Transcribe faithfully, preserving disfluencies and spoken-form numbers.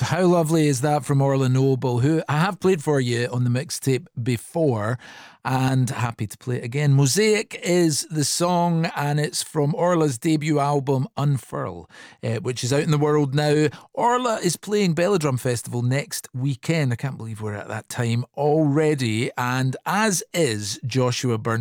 how lovely is that from Orla Noble, who I have played for you on the mixtape before, and happy to play it again. Mosaic is the song, and it's from Orla's debut album Unfurl, uh, which is out in the world now. Orla is playing Belladrum Festival next weekend. I can't believe we're at that time already, and as is Joshua Byrne.